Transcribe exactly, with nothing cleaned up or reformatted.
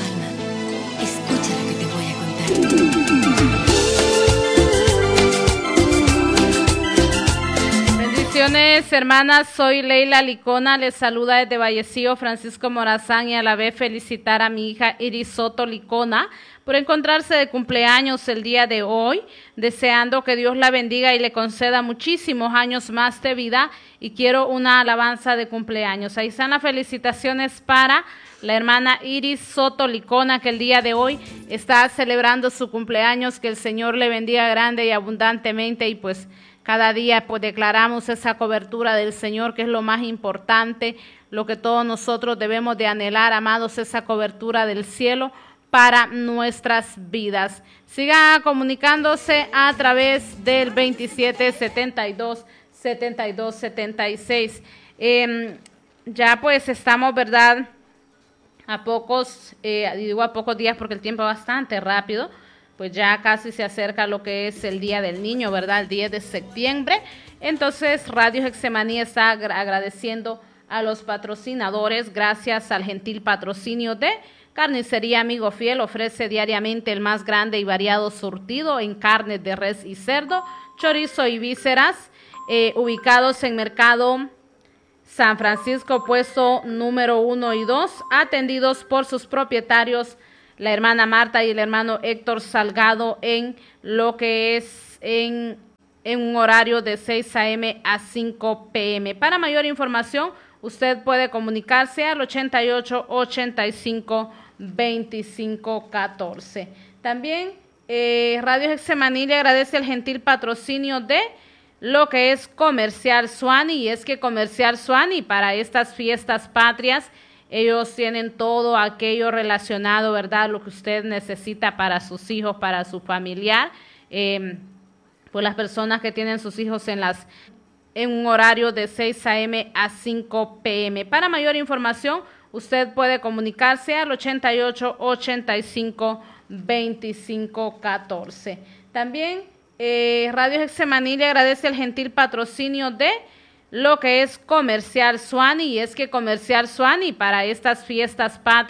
alma. Escucha lo que te voy a contar. Bendiciones, hermanas. Soy Leila Licona. Les saluda desde Vallecillo Francisco Morazán y a la vez felicitar a mi hija Iris Soto Licona por encontrarse de cumpleaños el día de hoy, deseando que Dios la bendiga y le conceda muchísimos años más de vida, y quiero una alabanza de cumpleaños. Ahí están las felicitaciones para la hermana Iris Soto Licona, que el día de hoy está celebrando su cumpleaños. Que el Señor le bendiga grande y abundantemente, y pues cada día pues declaramos esa cobertura del Señor, que es lo más importante, lo que todos nosotros debemos de anhelar, amados, esa cobertura del cielo para nuestras vidas. Siga comunicándose a través del veintisiete setenta y dos setenta y dos setenta y seis. Eh, ya pues estamos, ¿verdad?, a pocos, eh, digo a pocos días porque el tiempo es bastante rápido, pues ya casi se acerca lo que es el Día del Niño, ¿verdad?, el diez de septiembre. Entonces Radio Getsemaní está agradeciendo a los patrocinadores. Gracias al gentil patrocinio de Carnicería Amigo Fiel, ofrece diariamente el más grande y variado surtido en carnes de res y cerdo, chorizo y vísceras, eh, ubicados en Mercado San Francisco, puesto número uno y dos, atendidos por sus propietarios, la hermana Marta y el hermano Héctor Salgado, en lo que es en, en un horario de seis a eme a cinco pe eme. Para mayor información, usted puede comunicarse al ochenta y ocho ochenta y cinco veinticinco catorce. También eh, Radio Getsemaní le agradece el gentil patrocinio de lo que es Comercial Suani, y es que Comercial Suani, para estas fiestas patrias, ellos tienen todo aquello relacionado, ¿verdad?, lo que usted necesita para sus hijos, para su familiar, eh, pues las personas que tienen sus hijos en las en un horario de seis a eme a cinco pe eme. Para mayor información, usted puede comunicarse al ochenta y ocho ochenta y cinco veinticinco catorce. También eh, Radio Getsemaní le agradece el gentil patrocinio de lo que es Comercial Suani, y es que Comercial Suani, para estas fiestas patrias,